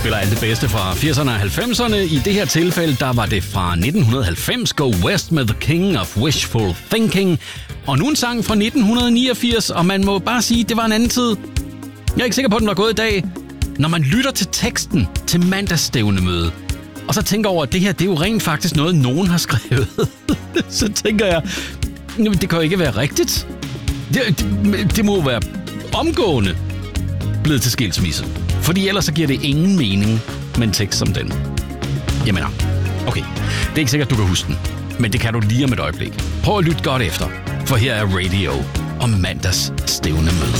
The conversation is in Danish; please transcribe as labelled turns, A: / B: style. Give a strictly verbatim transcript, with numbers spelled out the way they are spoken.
A: spiller alt det bedste fra firserne og halvfemserne. I det her tilfælde, der var det fra nitten halvfems, Go West med The King of Wishful Thinking. Og nu en sang fra nitten niogfirs, og man må bare sige, det var en anden tid. Jeg er ikke sikker på, at den var gået i dag. Når man lytter til teksten til mandagsstævnemøde, og så tænker over, at det her, det er jo rent faktisk noget, nogen har skrevet, så tænker jeg, det kan jo ikke være rigtigt. Det, det, det må jo være omgående blevet til skilsmisse. Fordi ellers så giver det ingen mening med en tekst som den. Jeg mener, okay, det er ikke sikkert, du kan huske den, men det kan du lige om et øjeblik. Prøv at lytte godt efter, for her er Radio og mandags stævnemøde.